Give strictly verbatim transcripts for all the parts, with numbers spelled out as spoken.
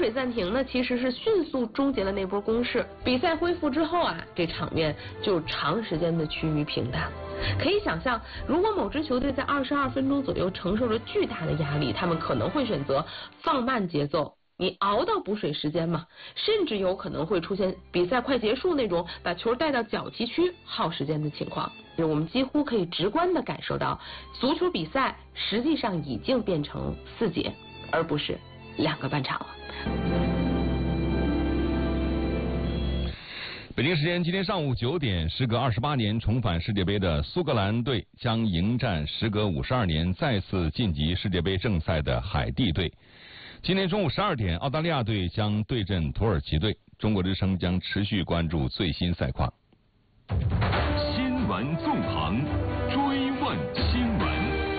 水暂停呢，其实是迅速终结了那波攻势。比赛恢复之后啊，这场面就长时间的趋于平淡。可以想象，如果某支球队在二十二分钟左右承受着巨大的压力，他们可能会选择放慢节奏。你熬到补水时间嘛，甚至有可能会出现比赛快结束那种把球带到角旗区耗时间的情况。我们几乎可以直观地感受到，足球比赛实际上已经变成四节，而不是两个半场了。 北京时间今天上午九点，时隔二十八年重返世界杯的苏格兰队将迎战时隔五十二年再次晋级世界杯正赛的海地队。今天中午十二点，澳大利亚队将对阵土耳其队。中国之声将持续关注最新赛况。 新闻纵横，追问新闻。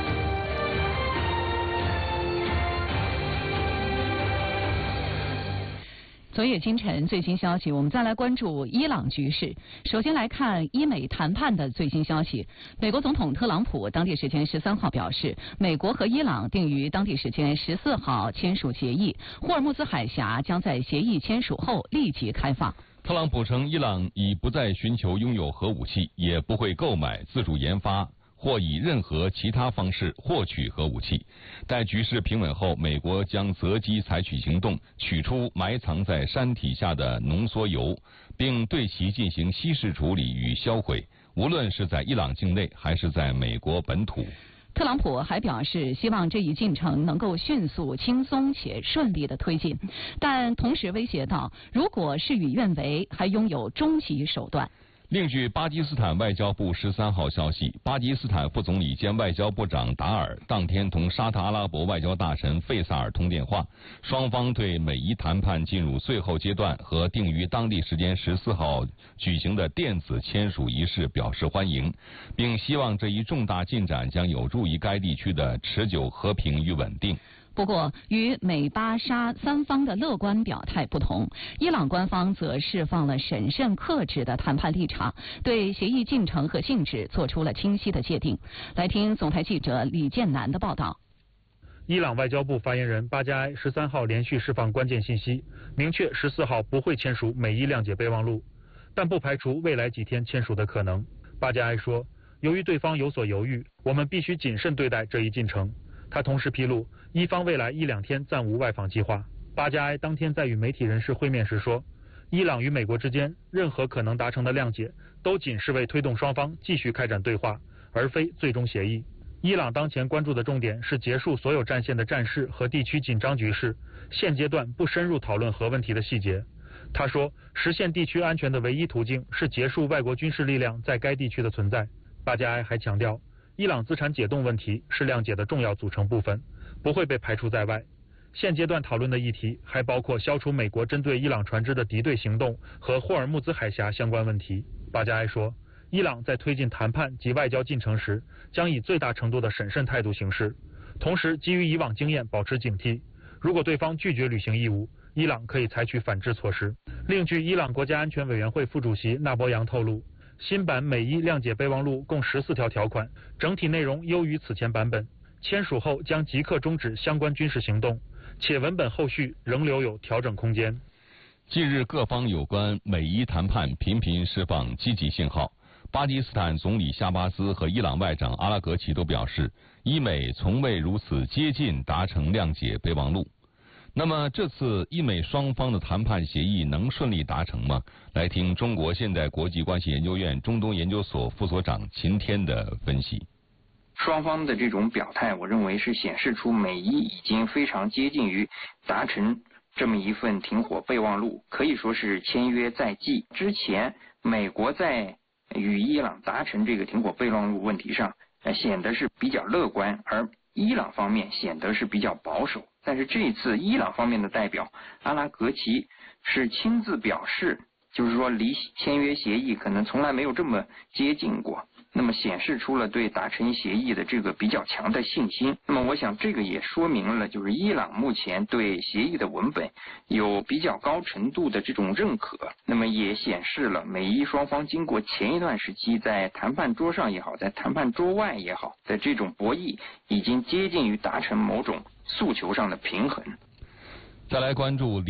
昨夜今晨最新消息，我们再来关注伊朗局势。首先来看伊美谈判的最新消息。美国总统特朗普当地时间十三号表示，美国和伊朗定于当地时间十四号签署协议，霍尔木兹海峡将在协议签署后立即开放。 特朗普称，伊朗已不再寻求拥有核武器，也不会购买、自主研发或以任何其他方式获取核武器。待局势平稳后，美国将择机采取行动，取出埋藏在山体下的浓缩铀，并对其进行稀释处理与销毁，无论是在伊朗境内还是在美国本土。 特朗普还表示，希望这一进程能够迅速、轻松且顺利地推进，但同时威胁到，如果事与愿违，还拥有终极手段。 另据巴基斯坦外交部十三号消息，巴基斯坦副总理兼外交部长达尔当天同沙特阿拉伯外交大臣费萨尔通电话，双方对美伊谈判进入最后阶段和定于当地时间十四号举行的电子签署仪式表示欢迎，并希望这一重大进展将有助于该地区的持久和平与稳定。 不过，与美巴沙三方的乐观表态不同，伊朗官方则释放了审慎克制的谈判立场，对协议进程和性质做出了清晰的界定。来听总台记者李建南的报道。 伊朗外交部发言人巴加埃十三号连续释放关键信息，明确十四号不会签署美伊谅解备忘录，但不排除未来几天签署的可能。巴加埃说，由于对方有所犹豫，我们必须谨慎对待这一进程。他同时披露，伊方未来一两天暂无外访计划。巴加埃当天在与媒体人士会面时说，伊朗与美国之间任何可能达成的谅解，都仅是为推动双方继续开展对话，而非最终协议。伊朗当前关注的重点是结束所有战线的战事和地区紧张局势，现阶段不深入讨论核问题的细节。他说，实现地区安全的唯一途径是结束外国军事力量在该地区的存在。巴加埃还强调，伊朗资产解冻问题是谅解的重要组成部分，不会被排除在外。现阶段讨论的议题还包括消除美国针对伊朗船只的敌对行动和霍尔木兹海峡相关问题。巴加埃说，伊朗在推进谈判及外交进程时，将以最大程度的审慎态度行事，同时基于以往经验保持警惕。如果对方拒绝履行义务，伊朗可以采取反制措施。另据伊朗国家安全委员会副主席纳博扬透露，新版美伊谅解备忘录共十四条条款，整体内容优于此前版本。签署后将即刻终止相关军事行动，且文本后续仍留有调整空间。 近日，各方有关美伊谈判频频释放积极信号。巴基斯坦总理夏巴斯和伊朗外长阿拉格齐都表示，伊美从未如此接近达成谅解备忘录。那么这次伊美双方的谈判协议能顺利达成吗？来听中国现代国际关系研究院中东研究所副所长秦天的分析。 双方的这种表态，我认为是显示出美伊已经非常接近于达成这么一份停火备忘录，可以说是签约在即。之前美国在与伊朗达成这个停火备忘录问题上，呃，显得是比较乐观，而伊朗方面显得是比较保守。但是这一次伊朗方面的代表阿拉格齐是亲自表示，就是说离签约协议可能从来没有这么接近过，那么显示出了对达成协议的这个比较强的信心。那么我想这个也说明了，就是伊朗目前对协议的文本有比较高程度的这种认可，那么也显示了美伊双方经过前一段时期在谈判桌上也好，在谈判桌外也好的这种博弈，已经接近于达成某种诉求上的平衡。 再来关注